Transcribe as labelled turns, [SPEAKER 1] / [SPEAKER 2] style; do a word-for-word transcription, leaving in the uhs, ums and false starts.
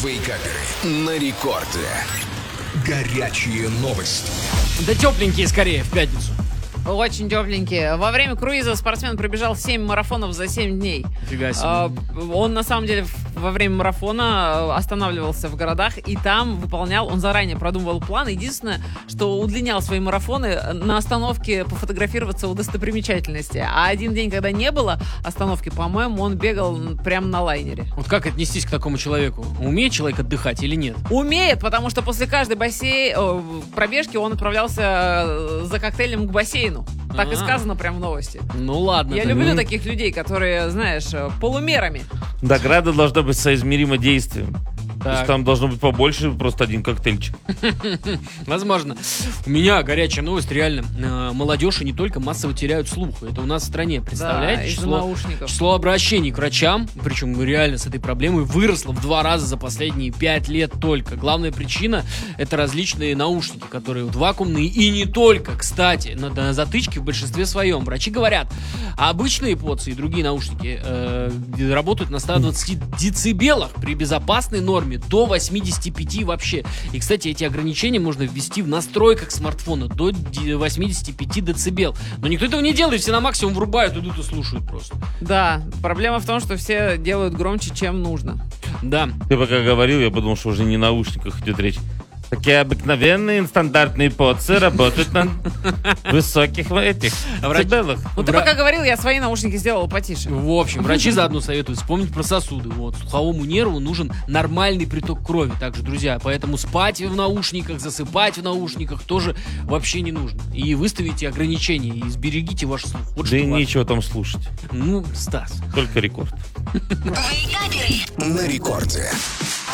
[SPEAKER 1] Вейкаперы на рекорде. Горячие новости.
[SPEAKER 2] Да тепленькие скорее в пятницу.
[SPEAKER 3] Очень тепленькие. Во время круиза спортсмен пробежал семь марафонов за семь дней.
[SPEAKER 2] Фига себе.
[SPEAKER 3] А, он, на самом деле, во время марафона останавливался в городах и там выполнял, он заранее продумывал план. Единственное, что удлинял свои марафоны на остановке пофотографироваться у достопримечательности. А один день, когда не было остановки, по-моему, он бегал прямо на лайнере.
[SPEAKER 2] Вот как отнестись к такому человеку? Умеет человек отдыхать или нет?
[SPEAKER 3] Умеет, потому что после каждой бассей... о, пробежки он отправлялся за коктейлем к бассейну. Так и сказано прям в новости.
[SPEAKER 2] Ну ладно.
[SPEAKER 3] Я
[SPEAKER 2] так.
[SPEAKER 3] люблю
[SPEAKER 2] Ну,
[SPEAKER 3] таких людей, которые, знаешь, полумерами.
[SPEAKER 4] Награда должна быть соизмерима действием. То есть
[SPEAKER 2] Так.
[SPEAKER 4] там должно быть побольше, просто один коктейльчик.
[SPEAKER 2] Возможно. У меня горячая новость, реально. Э, Молодежь и не только массово теряют слух. Это у нас в стране.
[SPEAKER 3] Да,
[SPEAKER 2] Представляете?
[SPEAKER 3] из-за
[SPEAKER 2] число,
[SPEAKER 3] наушников.
[SPEAKER 2] число обращений к врачам, причем реально с этой проблемой, выросло в два раза за последние пять лет только. Главная причина — это различные наушники, которые вот вакуумные и не только. Кстати, на, на затычке в большинстве своем. Врачи говорят, а обычные AirPods и другие наушники э, работают на ста двадцати децибелах при безопасной норме до восьмидесяти пяти вообще. И, кстати, эти ограничения можно ввести в настройках смартфона до восьмидесяти пяти децибел. Но никто этого не делает, все на максимум врубают, идут и слушают просто.
[SPEAKER 3] Да, проблема в том, что все делают громче, чем нужно.
[SPEAKER 2] Да.
[SPEAKER 4] Ты пока говорил, я подумал, что уже не на наушниках идет речь. Такие обыкновенные стандартные подсы работают на высоких этих
[SPEAKER 2] Врач-
[SPEAKER 4] децибелах.
[SPEAKER 3] Ну ты
[SPEAKER 2] Вра-
[SPEAKER 3] пока говорил, я свои наушники сделала потише.
[SPEAKER 2] В общем, врачи заодно советуют вспомнить про сосуды. Вот, слуховому нерву нужен нормальный приток крови. Также, друзья, поэтому спать в наушниках, засыпать в наушниках тоже вообще не нужно. И выставите ограничения, и сберегите ваш слух. Вот
[SPEAKER 4] Да
[SPEAKER 2] что
[SPEAKER 4] и
[SPEAKER 2] важно.
[SPEAKER 4] нечего там слушать.
[SPEAKER 2] Ну, Стас.
[SPEAKER 4] Только рекорд.
[SPEAKER 1] На рекорде.